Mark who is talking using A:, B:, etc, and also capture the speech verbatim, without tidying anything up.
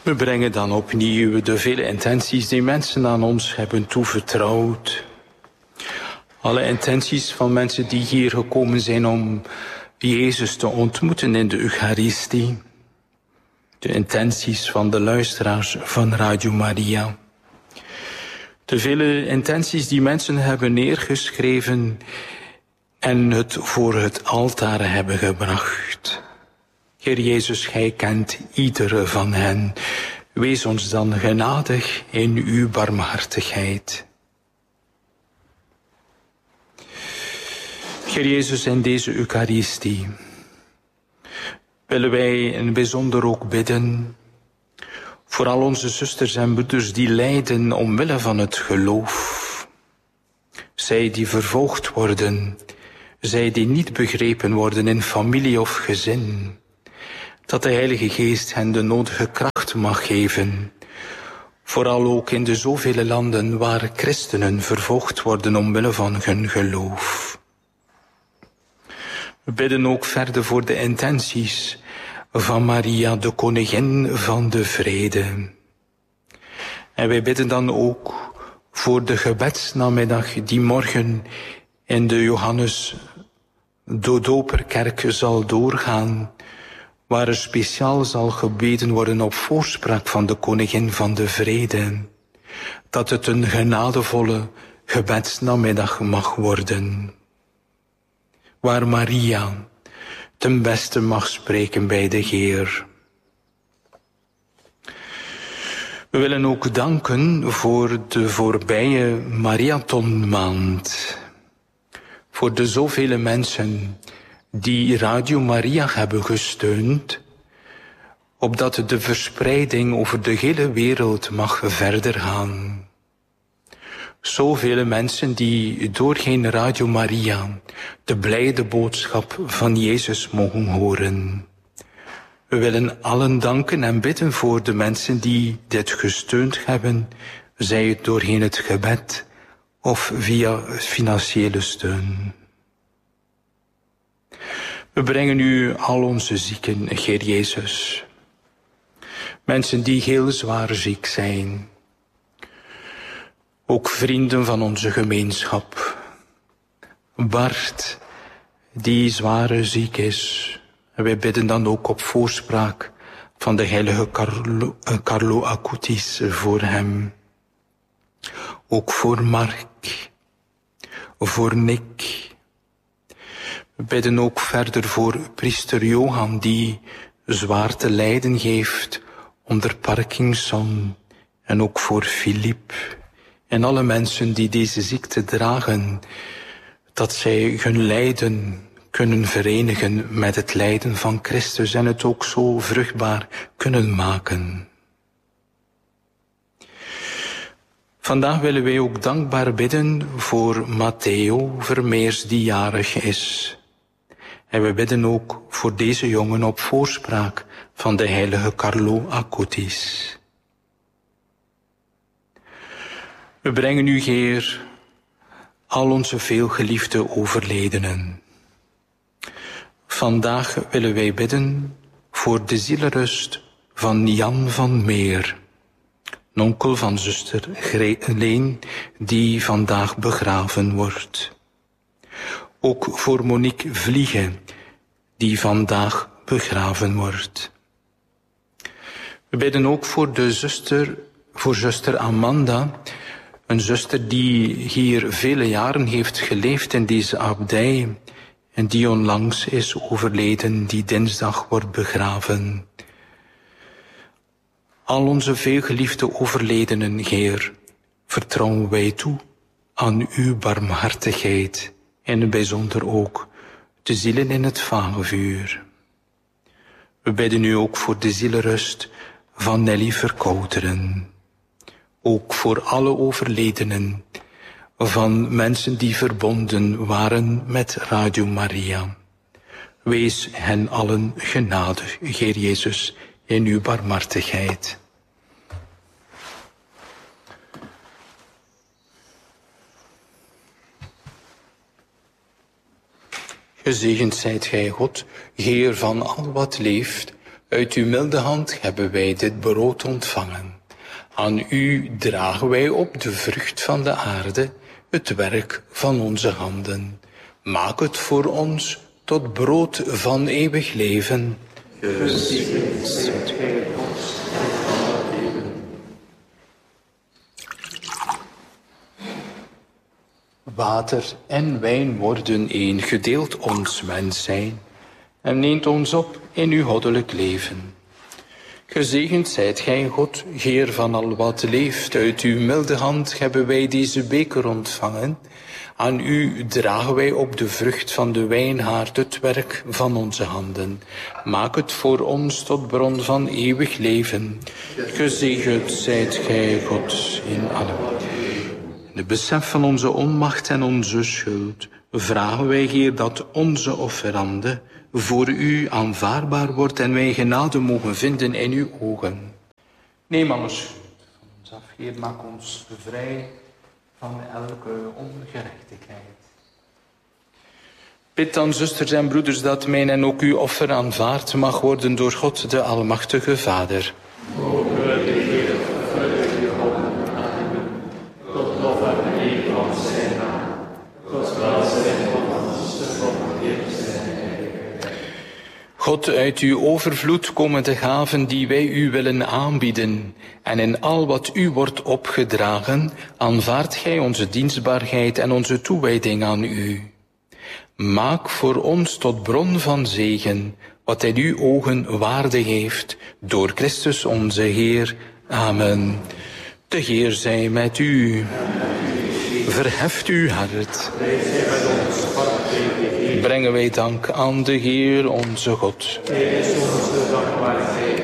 A: We brengen dan opnieuw de vele intenties die mensen aan ons hebben toevertrouwd. Alle intenties van mensen die hier gekomen zijn om Jezus te ontmoeten in de Eucharistie. De intenties van de luisteraars van Radio Maria. De vele intenties die mensen hebben neergeschreven en het voor het altaar hebben gebracht. Heer Jezus, gij kent iedere van hen. Wees ons dan genadig in uw barmhartigheid. Heer Jezus, in deze Eucharistie willen wij in het bijzonder ook bidden voor al onze zusters en broeders die lijden omwille van het geloof. Zij die vervolgd worden, zij die niet begrepen worden in familie of gezin. Dat de Heilige Geest hen de nodige kracht mag geven. Vooral ook in de zoveel landen waar christenen vervolgd worden omwille van hun geloof. We bidden ook verder voor de intenties van Maria, de koningin van de vrede. En wij bidden dan ook voor de gebedsnamiddag die morgen in de Johannes Dodoperkerk zal doorgaan, waar er speciaal zal gebeden worden op voorspraak van de koningin van de vrede. Dat het een genadevolle gebedsnamiddag mag worden. Waar Maria ten beste mag spreken bij de Heer. We willen ook danken voor de voorbije Mariathonmaand. Voor de zoveel mensen die Radio Maria hebben gesteund, opdat de verspreiding over de hele wereld mag verder gaan. Zoveel mensen die doorheen Radio Maria de blijde boodschap van Jezus mogen horen. We willen allen danken en bidden voor de mensen die dit gesteund hebben, zij het doorheen het gebed of via financiële steun. We brengen u al onze zieken, Heer Jezus. Mensen die heel zwaar ziek zijn. Ook vrienden van onze gemeenschap. Bart, die zware ziek is. En wij bidden dan ook op voorspraak van de heilige Carlo, Carlo Acutis voor hem. Ook voor Mark. Voor Nick. We bidden ook verder voor priester Johan, die zwaar te lijden heeft onder Parkinson. En ook voor Philippe. En alle mensen die deze ziekte dragen, dat zij hun lijden kunnen verenigen met het lijden van Christus en het ook zo vruchtbaar kunnen maken. Vandaag willen wij ook dankbaar bidden voor Matteo Vermeers die jarig is. En we bidden ook voor deze jongen op voorspraak van de heilige Carlo Acutis. We brengen u, Heer, al onze veelgeliefde overledenen. Vandaag willen wij bidden voor de zielerust van Jan van Meer, een onkel van zuster Leen, die vandaag begraven wordt. Ook voor Monique Vliegen, die vandaag begraven wordt. We bidden ook voor de zuster, voor zuster Amanda, een zuster die hier vele jaren heeft geleefd in deze abdij en die onlangs is overleden, die dinsdag wordt begraven. Al onze veelgeliefde overledenen, Heer, vertrouwen wij toe aan uw barmhartigheid en in het bijzonder ook de zielen in het vagevuur. We bidden u ook voor de zielerust van Nelly Verkouteren. Ook voor alle overledenen van mensen die verbonden waren met Radio Maria. Wees hen allen genadig, Heer Jezus, in uw barmhartigheid. Gezegend zijt gij, God, Heer van al wat leeft, Uit uw milde hand hebben wij dit brood ontvangen. Aan u dragen wij op de vrucht van de aarde, het werk van onze handen. Maak het voor ons tot brood van eeuwig leven. Gezegend zijt gij ons van het leven. Water en wijn worden één, gedeeld ons mens zijn, en neemt ons op in uw goddelijk leven. Gezegend zijt gij, God, Heer van al wat leeft. Uit uw milde hand hebben wij deze beker ontvangen. Aan u dragen wij op de vrucht van de wijnhaard, het werk van onze handen. Maak het voor ons tot bron van eeuwig leven. Gezegend zijt gij, God, in alle. De besef van onze onmacht en onze schuld vragen wij, Heer, dat onze offerande voor u aanvaardbaar wordt en wij genade mogen vinden in uw ogen. Neem alle schuld van ons af, Heer, maak ons vrij van elke ongerechtigheid. Bid dan, zusters en broeders, dat mijn en ook uw offer aanvaard mag worden door God, de Almachtige Vader. Mogen we de Heer vervullen uw handen aannemen, tot lof en eer van zijn naam, tot welzijn van ons, de God, Heer zijn. God, uit uw overvloed komen de gaven die wij u willen aanbieden. En in al wat u wordt opgedragen, aanvaardt gij onze dienstbaarheid en onze toewijding aan u. Maak voor ons tot bron van zegen, wat in uw ogen waarde heeft, door Christus onze Heer. Amen. De Heer zij met u. Verheft uw hart. Brengen wij dank aan de Heer onze God. Hij is onze dankbaarheid.